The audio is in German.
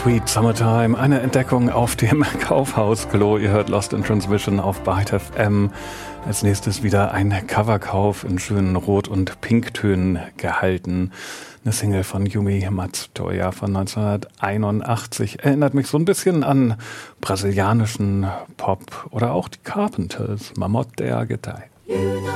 Sweet Summertime, eine Entdeckung auf dem Kaufhausklo. Ihr hört Lost in Transmission auf Byte FM. Als nächstes wieder ein Coverkauf in schönen Rot- und Pinktönen gehalten. Eine Single von Yumi Matsutoya von 1981. Erinnert mich so ein bisschen an brasilianischen Pop oder auch die Carpenters. Mamotte Agetai.